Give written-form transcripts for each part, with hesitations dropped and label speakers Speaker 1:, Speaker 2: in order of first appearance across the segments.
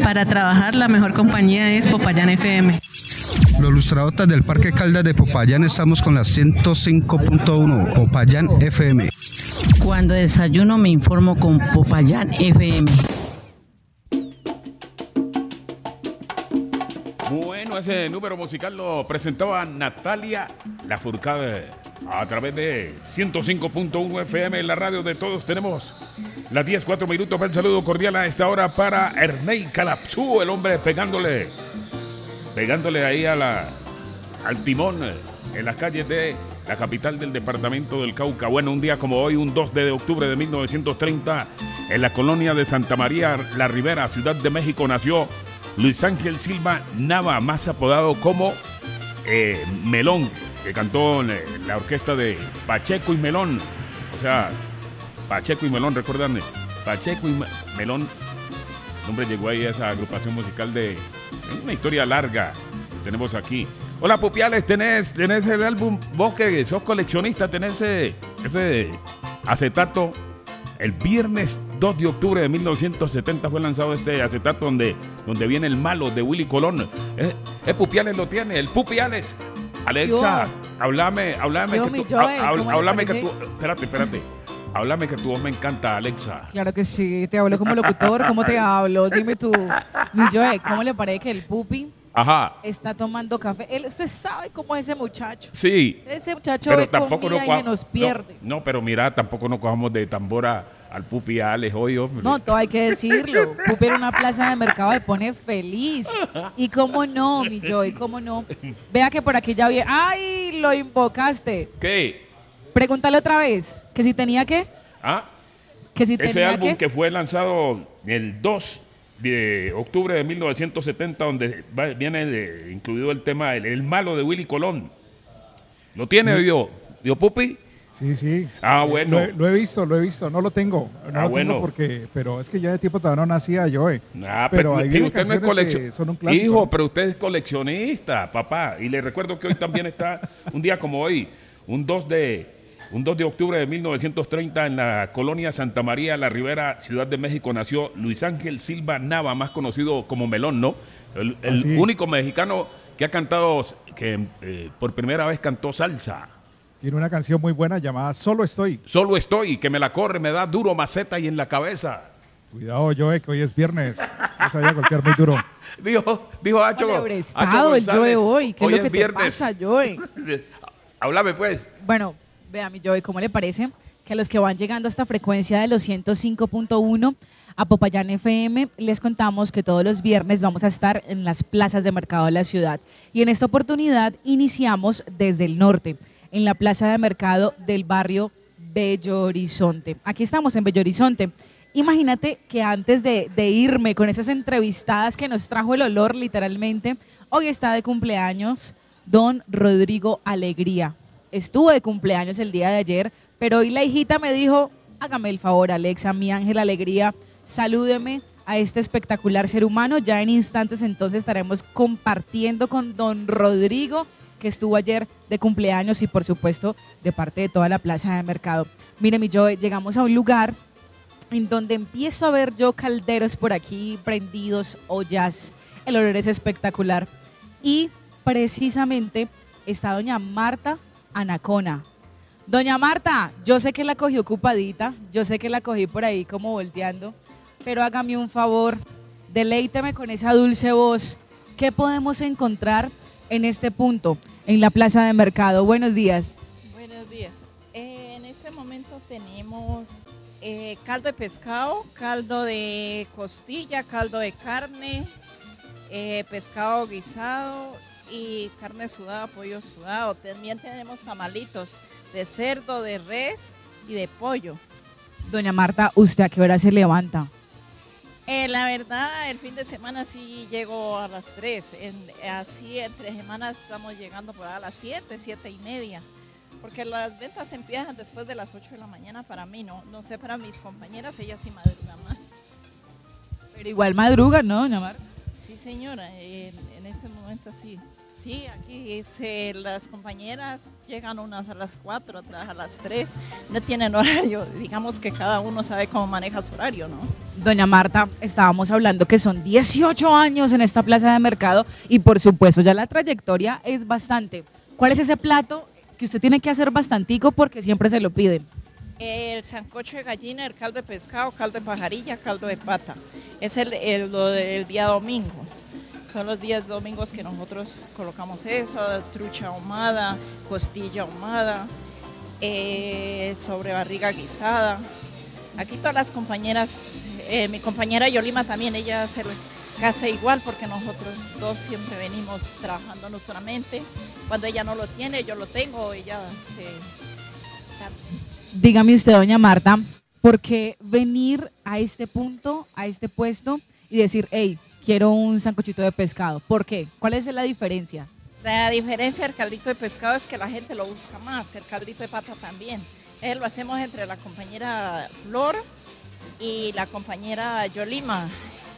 Speaker 1: Para trabajar la mejor compañía es Popayán FM.
Speaker 2: Los lustradotas del Parque Caldas de Popayán estamos con la 105.1 Popayán FM.
Speaker 3: Cuando desayuno me informo con Popayán FM.
Speaker 4: Bueno, ese número musical lo presentaba Natalia Lafourcade a través de 105.1 FM en la radio de todos. Tenemos las 10:04 minutos. Un saludo cordial a esta hora para Ernei Calapsú, el hombre pegándole ahí al timón en las calles de la capital del departamento del Cauca. Bueno, un día como hoy, un 2 de octubre de 1930, en la colonia de Santa María La Ribera, Ciudad de México, nació Luis Ángel Silva Nava, más apodado como Melón, que cantó en la orquesta de Pacheco y Melón. O sea, Pacheco y Melón, ¿recuerdan? Pacheco y Melón. El hombre llegó ahí a esa agrupación musical de una historia larga que tenemos aquí. Hola, Pupiales, tenés el álbum, vos que sos coleccionista, tenés ese acetato. El viernes 2 de octubre de 1970 fue lanzado este acetato donde viene El Malo de Willy Colón. Pupiales lo tiene, el Pupiales. Alexa, háblame que tú, espérate. Háblame que tu voz me encanta, Alexa.
Speaker 5: Claro que sí, te hablo como locutor, ¿cómo te hablo? Dime tú, mi Joe, ¿cómo le parece que el Pupi está tomando café? Usted sabe cómo es ese muchacho.
Speaker 4: Sí.
Speaker 5: Ese muchacho
Speaker 4: pero
Speaker 5: de
Speaker 4: tampoco
Speaker 5: comida y nos pierde.
Speaker 4: No, pero mira, tampoco nos cojamos de tambora al Pupi Alex hoy, hombre.
Speaker 5: No, todo hay que decirlo. Pupi era una plaza de mercado y pone feliz. Y cómo no, mi Joy, cómo no. Vea que por aquí ya viene. ¡Ay, lo invocaste!
Speaker 4: ¿Qué?
Speaker 5: Pregúntale otra vez, que si tenía qué. Que si
Speaker 4: ese
Speaker 5: tenía
Speaker 4: álbum
Speaker 5: qué.
Speaker 4: que fue lanzado el 2 de octubre de 1970, donde viene incluido el tema El Malo de Willy Colón. ¿Lo tiene, vio Pupi?
Speaker 6: Sí.
Speaker 4: Bueno.
Speaker 6: Lo he visto, no lo tengo. Tengo porque, pero es que ya de tiempo todavía no nacía yo.
Speaker 4: Pero
Speaker 6: ahí
Speaker 4: usted no es
Speaker 6: coleccionista. Son un clásico.
Speaker 4: Hijo, pero usted es coleccionista, papá. Y le recuerdo que hoy también está, un día como hoy, un 2 de octubre de 1930, en la colonia Santa María La Ribera, Ciudad de México, nació Luis Ángel Silva Nava, más conocido como Melón, ¿no? El único mexicano que ha cantado, que por primera vez cantó salsa.
Speaker 6: Tiene una canción muy buena llamada Solo Estoy.
Speaker 4: Solo estoy, que me la corre, me da duro maceta y en la cabeza.
Speaker 6: Cuidado, Joe, que hoy es viernes. No sabía golpear muy duro.
Speaker 4: Dijo Acho.
Speaker 5: Estado el Joe hoy. ¿Qué es lo que te pasa, Joe?
Speaker 4: Háblame, pues.
Speaker 5: Bueno, vea, mi Joe, ¿cómo le parece que a los que van llegando a esta frecuencia de los 105.1 a Popayán FM, les contamos que todos los viernes vamos a estar en las plazas de mercado de la ciudad? Y en esta oportunidad iniciamos desde el norte, en la plaza de mercado del barrio Bello Horizonte. Aquí estamos en Bello Horizonte. Imagínate que antes de irme con esas entrevistadas que nos trajo el olor literalmente, hoy está de cumpleaños don Rodrigo Alegría. Estuvo de cumpleaños el día de ayer, pero hoy la hijita me dijo, hágame el favor, Alexa, mi ángel Alegría, salúdeme a este espectacular ser humano. Ya en instantes entonces estaremos compartiendo con don Rodrigo, que estuvo ayer de cumpleaños y por supuesto de parte de toda la plaza de mercado. Mire, mi Joe, llegamos a un lugar en donde empiezo a ver yo calderos por aquí prendidos, ollas, el olor es espectacular. Y precisamente está doña Marta Anacona. Doña Marta, yo sé que la cogí ocupadita, yo sé que la cogí por ahí como volteando, pero hágame un favor, deleíteme con esa dulce voz. ¿Qué podemos encontrar en este punto, en la plaza de mercado? Buenos días.
Speaker 7: Buenos días. En este momento tenemos caldo de pescado, caldo de costilla, caldo de carne, pescado guisado y carne sudada, pollo sudado. También tenemos tamalitos de cerdo, de res y de pollo.
Speaker 5: Doña Marta, ¿usted a qué hora se levanta?
Speaker 7: La verdad, el fin de semana sí llego a las 3. Así entre semanas estamos llegando por a las 7, 7:30. Porque las ventas empiezan después de las 8 de la mañana para mí, no sé para mis compañeras, ellas sí madrugan más.
Speaker 5: Pero igual madrugan, ¿no, doña Marta?
Speaker 7: Sí, señora, en este momento sí. Sí, aquí las compañeras llegan unas a las 4, otras a las 3, no tienen horario, digamos que cada uno sabe cómo maneja su horario, ¿no?
Speaker 5: Doña Marta, estábamos hablando que son 18 años en esta plaza de mercado y por supuesto ya la trayectoria es bastante. ¿Cuál es ese plato que usted tiene que hacer bastantico porque siempre se lo piden?
Speaker 7: El sancocho de gallina, el caldo de pescado, caldo de pajarilla, caldo de pata. Es lo del día domingo. Son los días domingos que nosotros colocamos eso, trucha ahumada, costilla ahumada, sobre barriga guisada. Aquí todas las compañeras, mi compañera Yolima también, ella se casa igual porque nosotros dos siempre venimos trabajando nutramente. Cuando ella no lo tiene, yo lo tengo, ella se...
Speaker 5: Dígame usted, doña Marta, ¿por qué venir a este punto, a este puesto y decir, hey, quiero un sancochito de pescado? ¿Por qué? ¿Cuál es la diferencia?
Speaker 7: La diferencia del caldito de pescado es que la gente lo busca más, el caldito de pata también. Lo hacemos entre la compañera Flor y la compañera Yolima,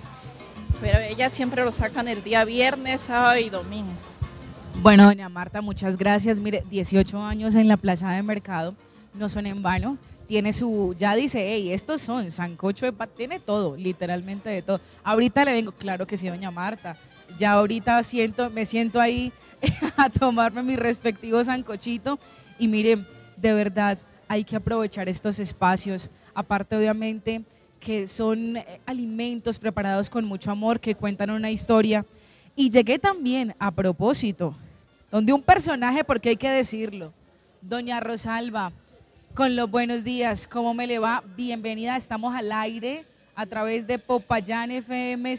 Speaker 7: pero ellas siempre lo sacan el día viernes, sábado y domingo.
Speaker 5: Bueno, doña Marta, muchas gracias. Mire, 18 años en la plaza de mercado no son en vano. Tiene ya dice, hey, estos son sancocho de pata, tiene todo, literalmente de todo. Ahorita le vengo, claro que sí, doña Marta. Ya ahorita me siento ahí a tomarme mi respectivo sancochito. Y mire, de verdad, hay que aprovechar estos espacios. Aparte, obviamente, que son alimentos preparados con mucho amor, que cuentan una historia. Y llegué también, a propósito, donde un personaje, porque hay que decirlo, doña Rosalba, con los buenos días, ¿cómo me le va? Bienvenida, estamos al aire a través de Popayán FM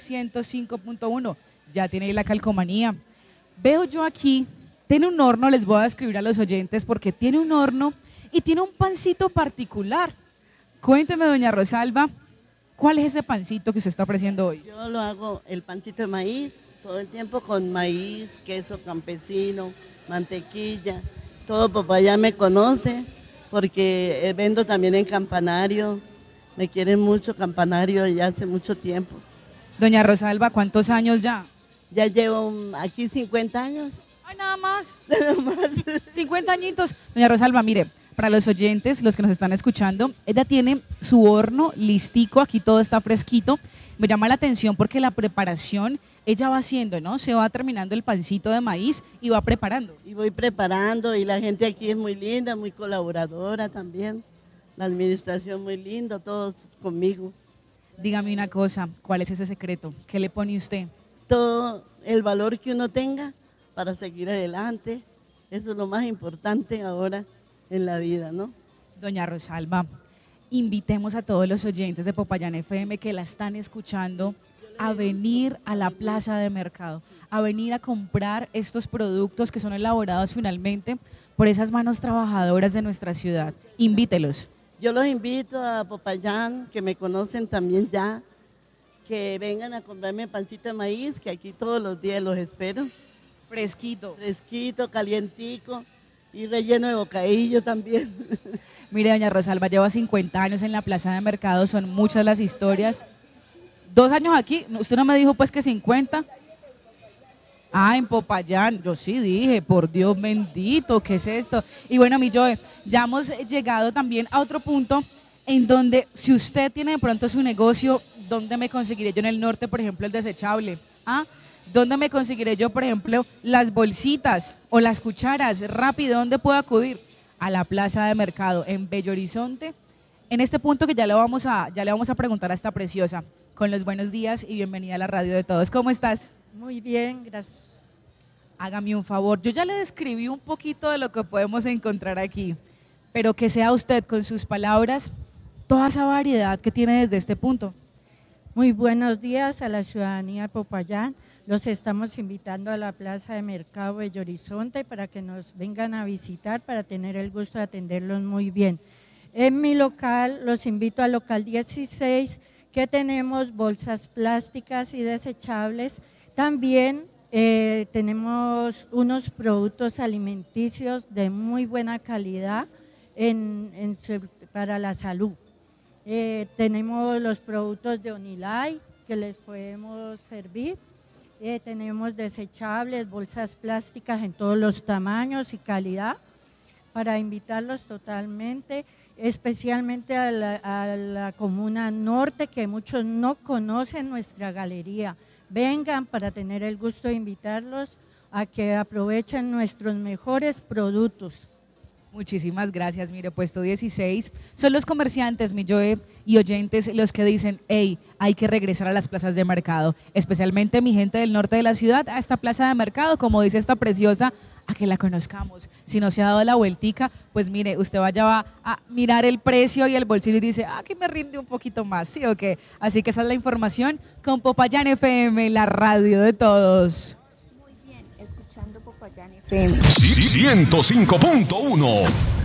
Speaker 5: 105.1. Ya tiene ahí la calcomanía. Veo yo aquí, tiene un horno, les voy a describir a los oyentes porque tiene un horno y tiene un pancito particular. Cuénteme, doña Rosalba, ¿cuál es ese pancito que usted está ofreciendo hoy?
Speaker 8: Yo lo hago el pancito de maíz, todo el tiempo con maíz, queso campesino, mantequilla. Todo Popayán me conoce porque vendo también en Campanario. Me quieren mucho Campanario ya hace mucho tiempo.
Speaker 5: Doña Rosalba, ¿cuántos años ya?
Speaker 8: Ya llevo aquí 50 años.
Speaker 5: Ay, nada más.
Speaker 8: Nada más.
Speaker 5: 50 añitos. Doña Rosalba, mire, para los oyentes, los que nos están escuchando, ella tiene su horno listico, aquí todo está fresquito. Me llama la atención porque la preparación, ella va haciendo, ¿no? Se va terminando el pancito de maíz y va preparando.
Speaker 8: Y voy preparando y la gente aquí es muy linda, muy colaboradora también. La administración muy linda, todos conmigo.
Speaker 5: Dígame una cosa, ¿cuál es ese secreto? ¿Qué le pone usted?
Speaker 8: Todo el valor que uno tenga para seguir adelante, eso es lo más importante ahora en la vida, ¿no?
Speaker 5: Doña Rosalba, invitemos a todos los oyentes de Popayán FM que la están escuchando a venir a la plaza de mercado, a venir a comprar estos productos que son elaborados finalmente por esas manos trabajadoras de nuestra ciudad. Invítelos.
Speaker 8: Yo los invito a Popayán, que me conocen también ya, que vengan a comprarme pancito de maíz, que aquí todos los días los espero.
Speaker 5: Fresquito.
Speaker 8: Fresquito, calientico y relleno de bocadillo también.
Speaker 5: Mire, doña Rosalba, lleva 50 años en la plaza de mercado, son muchas las historias. 2 años aquí, usted no me dijo pues que 50. Ah, en Popayán, yo sí dije, por Dios bendito, ¿qué es esto? Y bueno, mi Joe, ya hemos llegado también a otro punto en donde si usted tiene de pronto su negocio, ¿dónde me conseguiré yo en el norte, por ejemplo, el desechable? ¿Ah? ¿Dónde me conseguiré yo, por ejemplo, las bolsitas o las cucharas? Rápido, ¿dónde puedo acudir? A la plaza de mercado en Bello Horizonte. En este punto que ya le vamos a preguntar a esta preciosa. Con los buenos días y bienvenida a la radio de todos. ¿Cómo estás?
Speaker 9: Muy bien, gracias.
Speaker 5: Hágame un favor, yo ya le describí un poquito de lo que podemos encontrar aquí, pero que sea usted con sus palabras toda esa variedad que tiene desde este punto.
Speaker 9: Muy buenos días a la ciudadanía de Popayán. Los estamos invitando a la Plaza de Mercado Bello Horizonte para que nos vengan a visitar, para tener el gusto de atenderlos muy bien. En mi local, los invito al local 16, que tenemos bolsas plásticas y desechables. También tenemos unos productos alimenticios de muy buena calidad para la salud. Tenemos los productos de Onilay que les podemos servir. tenemos desechables, bolsas plásticas en todos los tamaños y calidad, para invitarlos totalmente, especialmente a la Comuna Norte, que muchos no conocen nuestra galería. Vengan para tener el gusto de invitarlos a que aprovechen nuestros mejores productos.
Speaker 5: Muchísimas gracias. Mire, puesto 16 son los comerciantes, mi Joe, y oyentes los que dicen, hey, hay que regresar a las plazas de mercado, especialmente mi gente del norte de la ciudad, a esta plaza de mercado, como dice esta preciosa, a que la conozcamos. Si no se ha dado la vueltica, pues mire, usted va a mirar el precio y el bolsillo y dice, aquí me rinde un poquito más, ¿sí o qué? Así que esa es la información con Popayán FM, la radio de todos.
Speaker 10: Muy bien, escuchando Popayán FM.
Speaker 11: 105.1